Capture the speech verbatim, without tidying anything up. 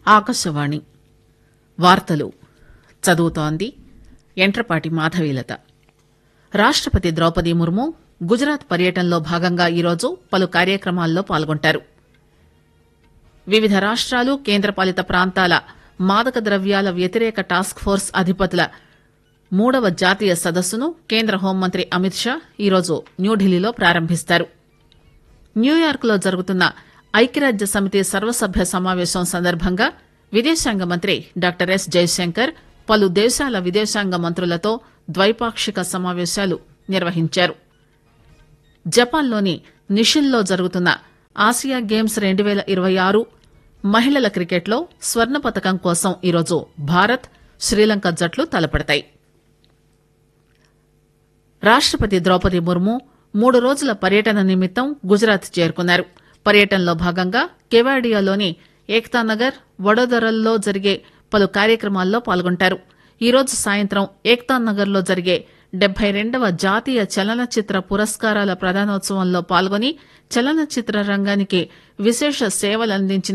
ఆకాశవాణి వార్తలు చదువుతోంది ఎంట్రపాటి మాధవీలత. రాష్టపతి ద్రౌపది ముర్ము గుజరాత్ పర్యటనలో భాగంగా ఈరోజు పలు కార్యక్రమాల్లో పాల్గొంటారు. వివిధ రాష్టాలు కేంద్రపాలిత ప్రాంతాల మాదక ద్రవ్యాల వ్యతిరేక టాస్క్ ఫోర్స్ అధిపతుల మూడవ జాతీయ సదస్సును కేంద్ర హోంమంత్రి అమిత్ షా ఈరోజు న్యూఢిల్లీలో ప్రారంభిస్తారు. న్యూయార్క్ లో జరుగుతున్న ఐక్యరాజ్య సమితి సర్వసభ్య సమావేశం సందర్భంగా విదేశాంగ మంత్రి డాక్టర్ ఎస్ జైశంకర్ పలు దేశాల విదేశాంగ మంత్రులతో ద్వైపాక్షిక సమావేశాలు నిర్వహించారు. జపాన్లోని నిషిన్లో జరుగుతున్న ఆసియా గేమ్స్ రెండు పేల ఇరవై ఆరు మహిళల క్రికెట్లో స్వర్ణ పతకం కోసం ఈరోజు భారత్ శ్రీలంక జట్లు తలపడతాయి. రాష్టపతి ద్రౌపది ముర్ము మూడు రోజుల పర్యటన నిమిత్తం గుజరాత్ చేరుకున్నారు. పర్యటనలో భాగంగా కెవాడియాలోని ఏక్తానగర్, వడోదరల్లో జరిగే పలు కార్యక్రమాల్లో పాల్గొంటారు. ఈరోజు సాయంత్రం ఏక్తానగర్ లో జరిగే డెబ్బై రెండవ జాతీయ చలనచిత్ర పురస్కారాల ప్రదానోత్సవంలో పాల్గొని చలనచిత్ర రంగానికి విశేష సేవలందించిన